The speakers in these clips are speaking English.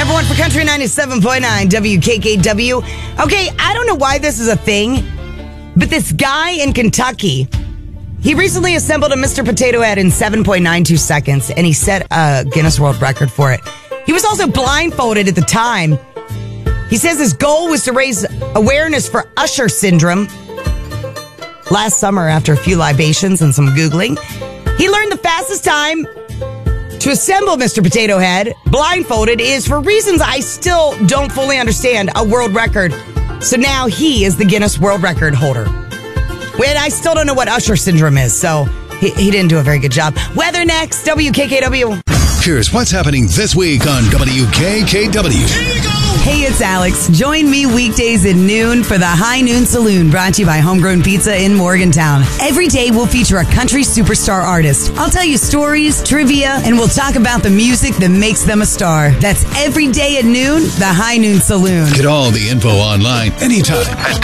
Number one for Country 97.9 WKKW. Okay, I don't know why this is a thing, but this guy in Kentucky, he recently assembled a Mr. Potato Head in 7.92 seconds, and he set a Guinness World Record for it. He was also blindfolded at the time. He says his goal was to raise awareness for Usher syndrome. Last summer, after a few libations and some Googling, he learned the fastest time to assemble Mr. Potato Head blindfolded is, for reasons I still don't fully understand, a world record. So now he is the Guinness World Record holder. Wait, I still don't know what Usher syndrome is, so he didn't do a very good job. Weather next, WKKW. Here's what's happening this week on WKKW. Here we go! Hey, it's Alex. Join me weekdays at noon for the High Noon Saloon, brought to you by Homegrown Pizza in Morgantown. Every day we'll feature a country superstar artist. I'll tell you stories, trivia, and we'll talk about the music that makes them a star. That's every day at noon, the High Noon Saloon. Get all the info online anytime at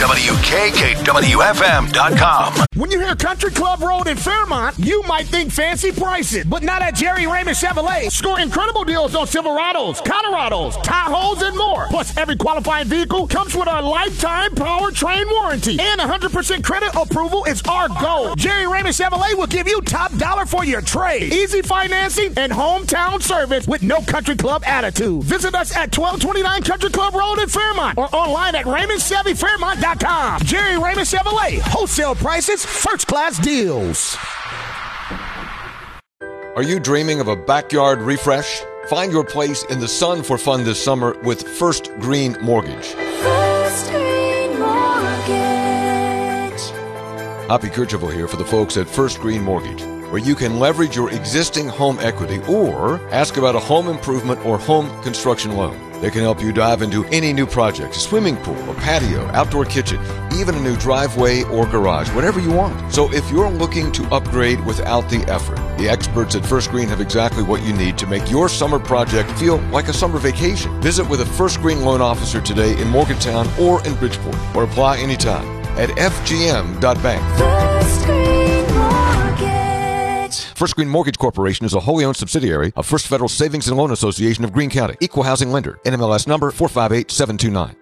WKKWFM.com. When you hear Country Club Road in Fairmont, you might think fancy prices, but not at Jerry Raymond Chevrolet. Score incredible deals on Silverados, Colorados, Tahoes, and more. Plus, every qualifying vehicle comes with a lifetime powertrain warranty, and 100% credit approval is our goal. Jerry Raymond Chevrolet will give you top dollar for your trade, easy financing, and hometown service with no Country Club attitude. Visit us at 1229 Country Club Road in Fairmont or online at RaymondChevyFairmont.com. Jerry Raymond Chevrolet, wholesale prices, first-class deals. Are you dreaming of a backyard refresh? Find your place in the sun for fun this summer with First Green Mortgage. First Green Mortgage. Hoppy Kercheval here for the folks at First Green Mortgage, where you can leverage your existing home equity or ask about a home improvement or home construction loan. They can help you dive into any new project, a swimming pool, a patio, outdoor kitchen, even a new driveway or garage, whatever you want. So if you're looking to upgrade without the effort, the experts at First Green have exactly what you need to make your summer project feel like a summer vacation. Visit with a First Green loan officer today in Morgantown or in Bridgeport, or apply anytime at fgm.bank. First Green Mortgage. First Green Mortgage Corporation is a wholly owned subsidiary of First Federal Savings and Loan Association of Greene County. Equal housing lender. NMLS number 458729.